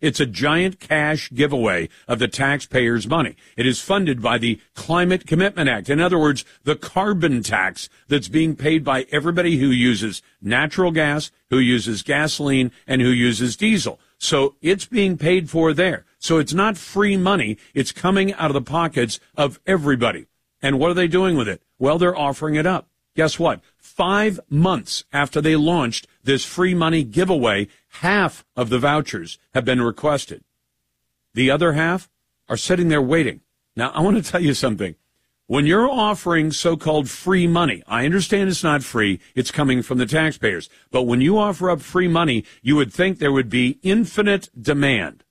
It's a giant cash giveaway of the taxpayers' money. It is funded by the Climate Commitment Act. In other words, the carbon tax that's being paid by everybody who uses natural gas, who uses gasoline, and who uses diesel. So it's being paid for there. So it's not free money. It's coming out of the pockets of everybody. And what are they doing with it? Well, they're offering it up. Guess what? 5 months after they launched this free money giveaway, half of the vouchers have been requested. The other half are sitting there waiting. Now, I want to tell you something. When you're offering so-called free money, I understand it's not free, it's coming from the taxpayers. But when you offer up free money, you would think there would be infinite demand.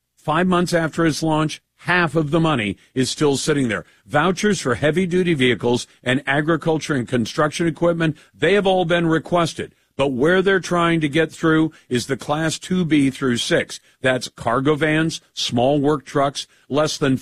5 months after its launch, half of the money is still sitting there. Vouchers for heavy-duty vehicles and agriculture and construction equipment, they have all been requested. But where they're trying to get through is the Class 2B through 6. That's cargo vans, small work trucks. Less than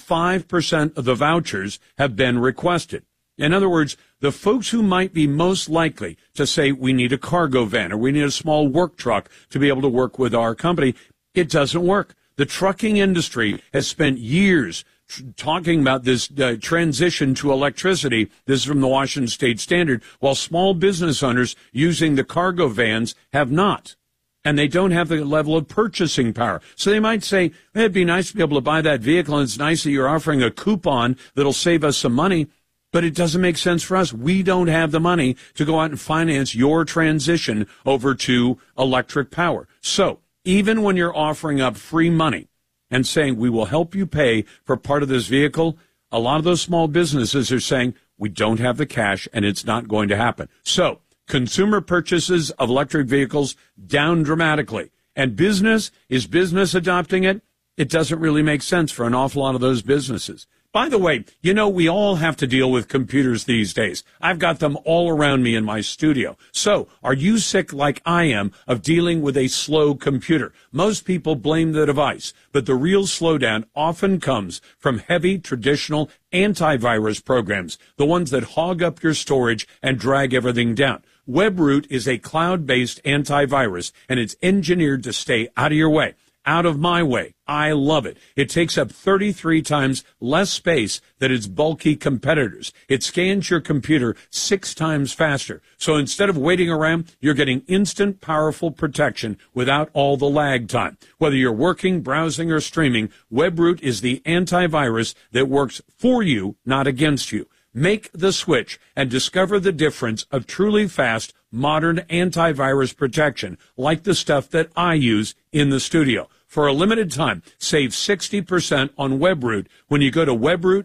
5% of the vouchers have been requested. In other words, the folks who might be most likely to say we need a cargo van or we need a small work truck to be able to work with our company, it doesn't work. The trucking industry has spent years talking about this transition to electricity. This is from the Washington State Standard, while small business owners using the cargo vans have not. And they don't have the level of purchasing power. So they might say, hey, it'd be nice to be able to buy that vehicle, and it's nice that you're offering a coupon that'll save us some money, but it doesn't make sense for us. We don't have the money to go out and finance your transition over to electric power. So even when you're offering up free money and saying we will help you pay for part of this vehicle, a lot of those small businesses are saying we don't have the cash and it's not going to happen. So consumer purchases of electric vehicles down dramatically. And business adopting it? It doesn't really make sense for an awful lot of those businesses. By the way, you know, we all have to deal with computers these days. I've got them all around me in my studio. So, are you sick like I am of dealing with a slow computer? Most people blame the device, but the real slowdown often comes from heavy traditional antivirus programs, the ones that hog up your storage and drag everything down. WebRoot is a cloud-based antivirus, and it's engineered to stay out of your way. Out of my way. I love it. It takes up 33 times less space than its bulky competitors. It scans your computer 6 times faster. So instead of waiting around, you're getting instant, powerful protection without all the lag time. Whether you're working, browsing, or streaming, WebRoot is the antivirus that works for you, not against you. Make the switch and discover the difference of truly fast, modern antivirus protection, like the stuff that I use in the studio. For a limited time, save 60% on WebRoot when you go to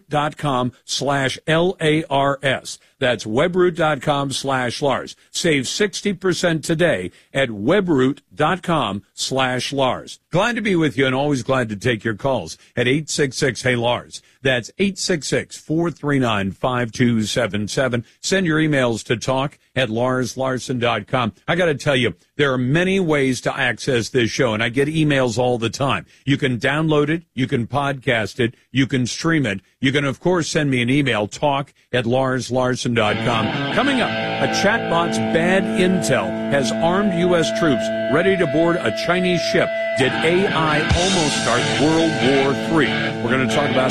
webroot.com/LARS. That's webroot.com/Lars. Save 60% today at webroot.com/Lars. Glad to be with you and always glad to take your calls at 866-HEY-LARS. That's 866-439-5277. Send your emails to talk@LarsLarson.com. I got to tell you, there are many ways to access this show, and I get emails all the time. You can download it, you can podcast it, you can stream it. You can, of course, send me an email, talk@LarsLarson.com. Coming up, a chatbot's bad intel has armed U.S. troops ready to board a Chinese ship. Did AI almost start World War III? We're going to talk about